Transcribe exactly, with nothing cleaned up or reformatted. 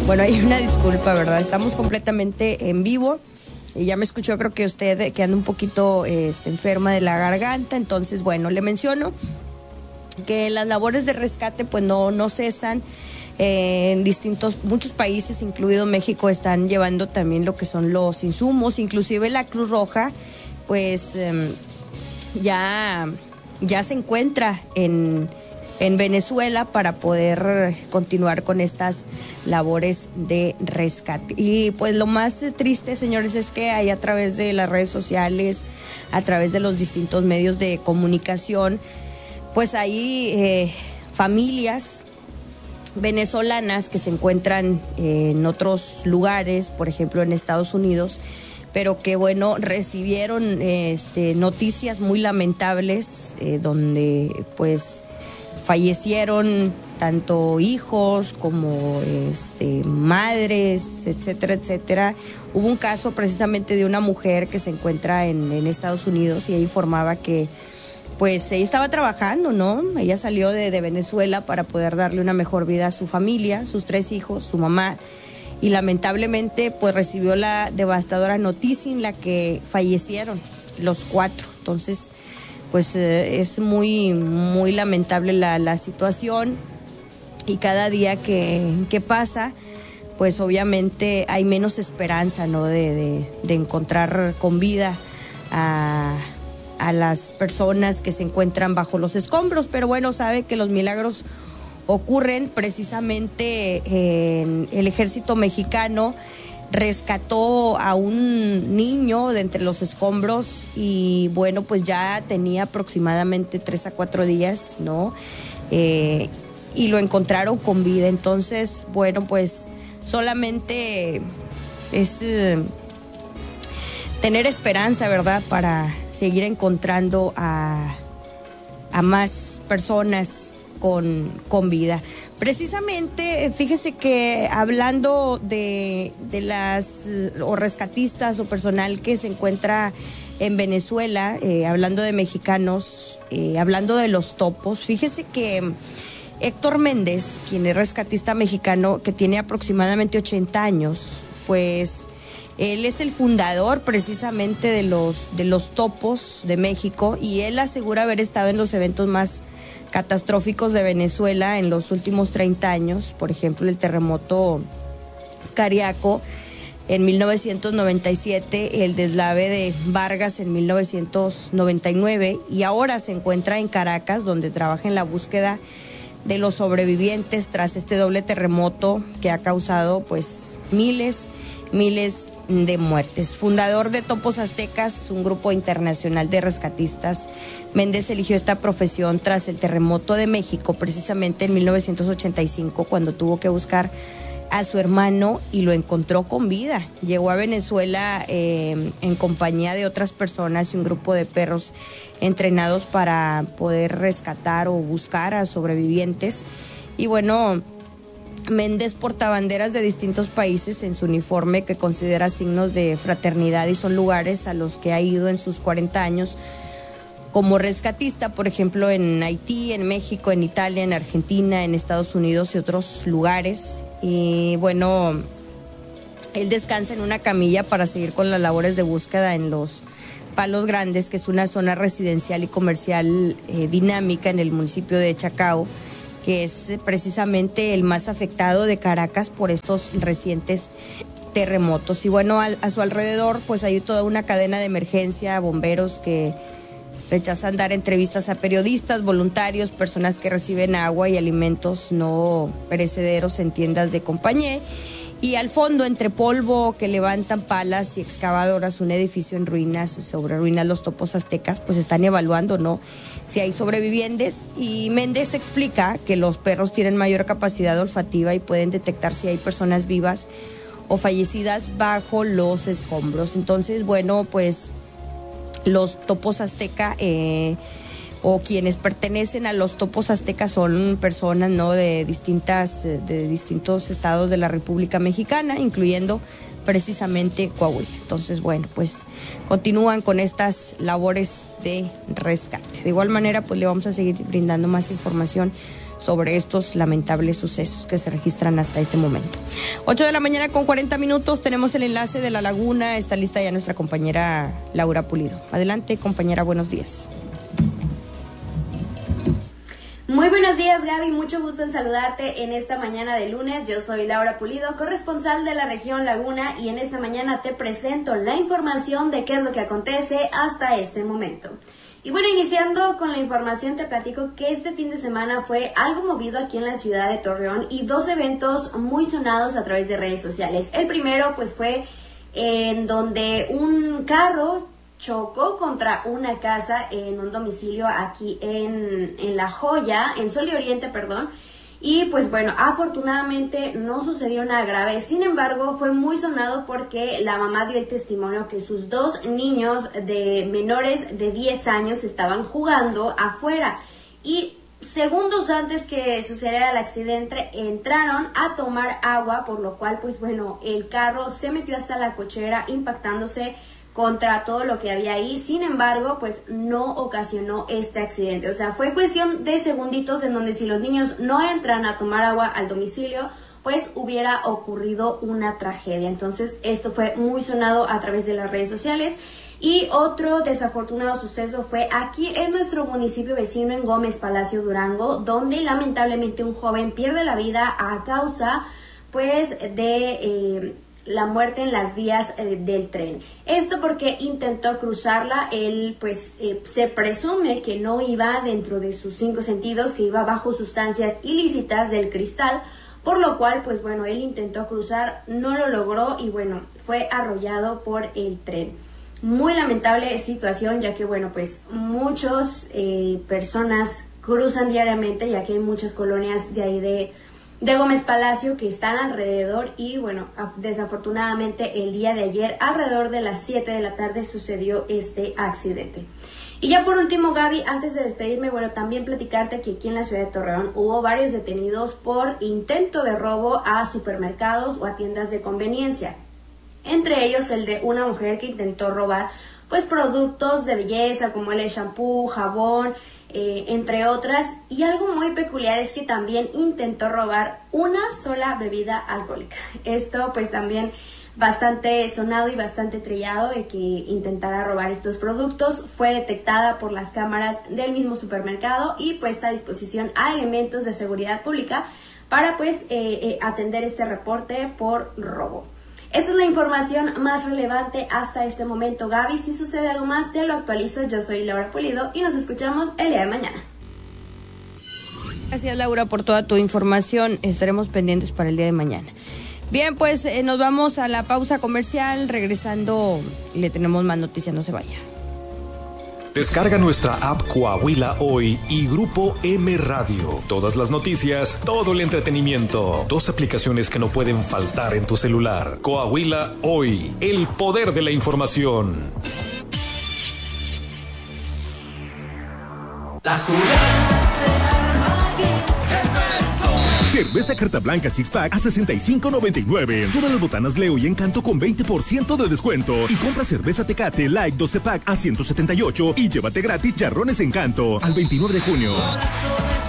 Bueno, hay una disculpa, ¿verdad? Estamos completamente en vivo. Y ya me escuchó, creo que usted, que anda un poquito este, enferma de la garganta. Entonces, bueno, le menciono que las labores de rescate pues no, no cesan. Eh, en distintos, muchos países, incluido México, están llevando también lo que son los insumos. Inclusive la Cruz Roja, pues eh, ya, ya se encuentra en... en Venezuela para poder continuar con estas labores de rescate. Y pues lo más triste, señores, es que hay a través de las redes sociales, a través de los distintos medios de comunicación, pues hay eh, familias venezolanas que se encuentran eh, en otros lugares, por ejemplo en Estados Unidos, pero que bueno, recibieron este, noticias muy lamentables eh, donde pues fallecieron tanto hijos como este, madres, etcétera, etcétera. Hubo un caso precisamente de una mujer que se encuentra en, en Estados Unidos y ella informaba que pues ella estaba trabajando, ¿no? Ella salió de, de Venezuela para poder darle una mejor vida a su familia, sus tres hijos, su mamá, y lamentablemente pues recibió la devastadora noticia en la que fallecieron los cuatro. Entonces, pues eh, es muy, muy lamentable la, la situación, y cada día que, que pasa, pues obviamente hay menos esperanza, ¿no? De, de, de encontrar con vida a, a las personas que se encuentran bajo los escombros. Pero bueno, sabe que los milagros ocurren. Precisamente en el ejército mexicano rescató a un niño de entre los escombros y bueno, pues ya tenía aproximadamente tres a cuatro días, ¿no? Eh, y lo encontraron con vida. Entonces, bueno, pues solamente es eh, tener esperanza, ¿verdad? Para seguir encontrando a, a más personas con, con vida. Precisamente, fíjese que hablando de, de las o rescatistas o personal que se encuentra en Venezuela, eh, hablando de mexicanos, eh, hablando de los topos, fíjese que Héctor Méndez, quien es rescatista mexicano, que tiene aproximadamente ochenta años, pues él es el fundador precisamente de los, de los topos de México, y él asegura haber estado en los eventos más catastróficos de Venezuela en los últimos treinta años, por ejemplo el terremoto Cariaco en mil novecientos noventa y siete, el deslave de Vargas en mil novecientos noventa y nueve, y ahora se encuentra en Caracas, donde trabaja en la búsqueda de los sobrevivientes tras este doble terremoto que ha causado pues miles, miles de muertes. Fundador de Topos Aztecas, un grupo internacional de rescatistas, Méndez eligió esta profesión tras el terremoto de México, precisamente en mil novecientos ochenta y cinco, cuando tuvo que buscar a su hermano y lo encontró con vida. Llegó a Venezuela eh, en compañía de otras personas y un grupo de perros entrenados para poder rescatar o buscar a sobrevivientes. Y bueno, Méndez porta banderas de distintos países en su uniforme, que considera signos de fraternidad, y son lugares a los que ha ido en sus cuarenta años como rescatista, por ejemplo en Haití, en México, en Italia, en Argentina, en Estados Unidos y otros lugares. Y bueno, él descansa en una camilla para seguir con las labores de búsqueda en los Palos Grandes, que es una zona residencial y comercial eh, dinámica en el municipio de Chacao, que es precisamente el más afectado de Caracas por estos recientes terremotos. Y bueno, a, a su alrededor pues hay toda una cadena de emergencia, bomberos que rechazan dar entrevistas a periodistas, voluntarios, personas que reciben agua y alimentos no perecederos en tiendas de compañía. Y al fondo, entre polvo que levantan palas y excavadoras, un edificio en ruinas, sobre ruinas los Topos Aztecas, pues están evaluando, ¿no?, si hay sobrevivientes. Y Méndez explica que los perros tienen mayor capacidad olfativa y pueden detectar si hay personas vivas o fallecidas bajo los escombros. Entonces, bueno, pues los Topos Azteca eh, o quienes pertenecen a los Topos Aztecas son personas, ¿no?, de distintas de distintos estados de la República Mexicana, incluyendo precisamente Coahuila. Entonces, bueno, pues continúan con estas labores de rescate. De igual manera, pues le vamos a seguir brindando más información sobre estos lamentables sucesos que se registran hasta este momento. ocho de la mañana con cuarenta minutos, tenemos el enlace de La Laguna, está lista ya nuestra compañera Laura Pulido. Adelante, compañera, buenos días. Muy buenos días, Gaby, mucho gusto en saludarte en esta mañana de lunes. Yo soy Laura Pulido, corresponsal de la región Laguna, y en esta mañana te presento la información de qué es lo que acontece hasta este momento. Y bueno, iniciando con la información, te platico que este fin de semana fue algo movido aquí en la ciudad de Torreón y dos eventos muy sonados a través de redes sociales. El primero pues fue en donde un carro chocó contra una casa en un domicilio aquí en, en La Joya, en Sol y Oriente, perdón, y pues bueno, afortunadamente no sucedió nada grave. Sin embargo, fue muy sonado porque la mamá dio el testimonio que sus dos niños de menores de diez años estaban jugando afuera y segundos antes que sucediera el accidente entraron a tomar agua, por lo cual pues bueno, el carro se metió hasta la cochera impactándose contra todo lo que había ahí. Sin embargo, pues no ocasionó este accidente. O sea, fue cuestión de segunditos en donde si los niños no entran a tomar agua al domicilio, pues hubiera ocurrido una tragedia. Entonces, esto fue muy sonado a través de las redes sociales. Y otro desafortunado suceso fue aquí en nuestro municipio vecino, en Gómez Palacio, Durango, donde lamentablemente un joven pierde la vida a causa, pues, de Eh, la muerte en las vías eh, del tren. Esto porque intentó cruzarla, él pues eh, se presume que no iba dentro de sus cinco sentidos, que iba bajo sustancias ilícitas del cristal, por lo cual pues bueno, él intentó cruzar, no lo logró y bueno, fue arrollado por el tren. Muy lamentable situación, ya que bueno, pues muchas eh, personas cruzan diariamente, ya que hay muchas colonias de ahí de de Gómez Palacio que están alrededor y bueno, desafortunadamente el día de ayer alrededor de las siete de la tarde sucedió este accidente. Y ya por último, Gaby, antes de despedirme, bueno, también platicarte que aquí en la ciudad de Torreón hubo varios detenidos por intento de robo a supermercados o a tiendas de conveniencia. Entre ellos el de una mujer que intentó robar pues productos de belleza como el shampoo, jabón, Eh, entre otras, y algo muy peculiar es que también intentó robar una sola bebida alcohólica. Esto pues también bastante sonado y bastante trillado de que intentara robar estos productos. Fue detectada por las cámaras del mismo supermercado y puesta a disposición a elementos de seguridad pública para pues eh, eh, atender este reporte por robo. Esa es la información más relevante hasta este momento, Gaby. Si sucede algo más, te lo actualizo. Yo soy Laura Pulido y nos escuchamos el día de mañana. Gracias, Laura, por toda tu información. Estaremos pendientes para el día de mañana. Bien, pues eh, nos vamos a la pausa comercial. Regresando, le tenemos más noticias. No se vaya. Descarga nuestra app Coahuila Hoy y Grupo M Radio. Todas las noticias, todo el entretenimiento. Dos aplicaciones que no pueden faltar en tu celular. Coahuila Hoy, el poder de la información. La jugada será aquí. Cerveza Carta Blanca Six Pack a sesenta y cinco noventa y nueve. Todas las botanas Leo y Encanto con veinte por ciento de descuento. Y compra cerveza Tecate Light doce pack a ciento setenta y ocho y llévate gratis jarrones Encanto al veintinueve de junio.